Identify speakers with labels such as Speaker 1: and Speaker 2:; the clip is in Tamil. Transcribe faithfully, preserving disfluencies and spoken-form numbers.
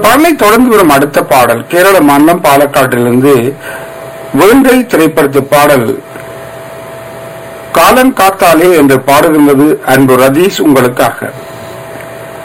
Speaker 1: பாடலை தொடர்ந்து வரும் அடுத்த பாடல் கேரள மாநிலம் பாலக்காட்டிலிருந்து வேங்கை திரைப்படத்து பாடல் காலன் காத்தாலே என்று பாடுகின்றது அன்பு ரதீஷ் உங்களுக்காக.